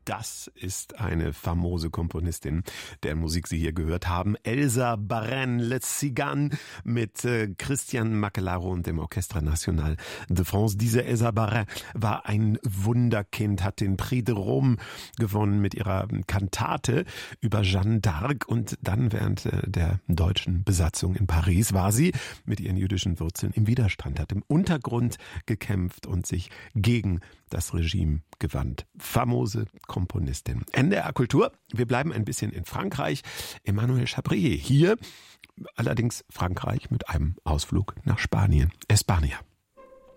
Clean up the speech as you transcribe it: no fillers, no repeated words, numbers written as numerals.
Das ist eine famose Komponistin, deren Musik Sie hier gehört haben. Elsa Barrén, Le Cigane mit Christian Macellaro und dem Orchestre National de France. Diese Elsa Barrén war ein Wunderkind, hat den Prix de Rome gewonnen mit ihrer Kantate über Jeanne d'Arc, und dann während der deutschen Besatzung in Paris war sie mit ihren jüdischen Wurzeln im Widerstand, hat im Untergrund gekämpft und sich gegen das Regime gewandt. Famose Komponistin. NDR Kultur. Wir bleiben ein bisschen in Frankreich. Emmanuel Chabrier hier, allerdings Frankreich mit einem Ausflug nach Spanien. España.